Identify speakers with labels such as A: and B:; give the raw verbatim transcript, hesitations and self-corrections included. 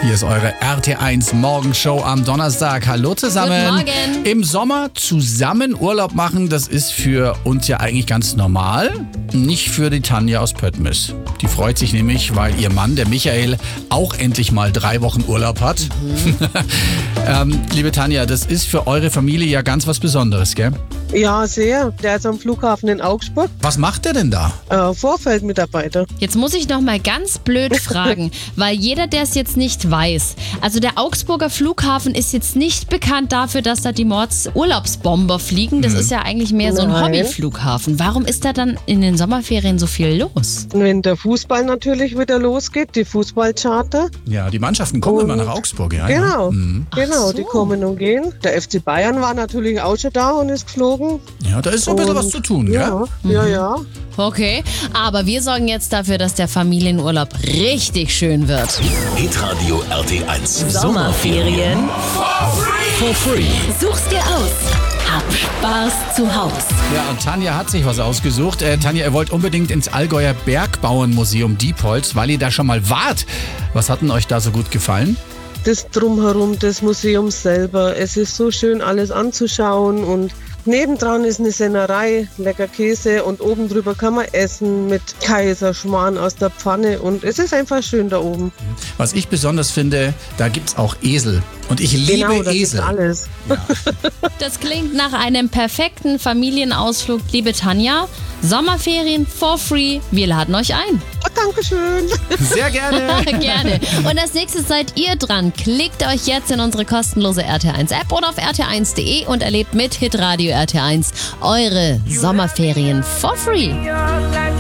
A: Hier ist eure R T eins Morgenshow am Donnerstag. Hallo zusammen.
B: Guten Morgen.
A: Im Sommer zusammen Urlaub machen, das ist für uns ja eigentlich ganz normal. Nicht für die Tanja aus Pöttmis. Die freut sich nämlich, weil ihr Mann, der Michael, auch endlich mal drei Wochen Urlaub hat. Mhm. ähm, liebe Tanja, das ist für eure Familie ja ganz was Besonderes, gell?
C: Ja, sehr. Der ist am Flughafen in Augsburg,
A: Was macht der denn da?
C: äh, Vorfeldmitarbeiter.
B: Jetzt muss ich noch mal ganz blöd fragen, weil jeder, der es jetzt nicht weiß. Also der Augsburger Flughafen ist jetzt nicht bekannt dafür, dass da die Mordsurlaubsbomber fliegen. Das ist ja eigentlich mehr so ein
C: Nein.
B: Hobbyflughafen. Warum ist da dann in den Sommerferien so viel los?
C: Wenn der Fußball natürlich wieder losgeht, die Fußballcharter.
A: Ja, die Mannschaften kommen immer nach Augsburg, ja?
C: Genau,
A: Ja, mhm.
C: genau,
B: so.
C: die kommen und gehen. Der F C Bayern war natürlich auch schon da und ist geflogen.
A: ja da ist so ein bisschen
C: Und-
A: was zu tun,
C: Ja,
A: gell?
C: ja, ja.
B: Okay, aber wir sorgen jetzt dafür, dass der Familienurlaub richtig schön wird.
D: Hitradio R T eins.
E: Sommerferien.
D: For free.
E: Such's dir aus. Hab Spaß zu Haus.
A: Ja, und Tanja hat sich was ausgesucht. Äh, Tanja, ihr wollt unbedingt ins Allgäuer Bergbauernmuseum Diepholz, weil ihr da schon mal wart. Was hat denn euch da so gut gefallen?
C: Das Drumherum des Museums selber. Es ist so schön, alles anzuschauen und nebendran ist eine Sennerei, lecker Käse und oben drüber kann man essen mit Kaiserschmarrn aus der Pfanne und es ist einfach schön da oben.
A: Was ich besonders finde, da gibt's auch Esel. Und ich liebe
C: Genau, das
A: Esel.
C: ist alles.
B: Das klingt nach einem perfekten Familienausflug, liebe Tanja. Sommerferien for free, wir laden euch ein.
C: Oh, Dankeschön.
A: Sehr gerne.
B: Gerne. Und als nächstes seid ihr dran. Klickt euch jetzt in unsere kostenlose R T eins App oder auf r t eins punkt de und erlebt mit Hitradio R T eins eure Sommerferien for free.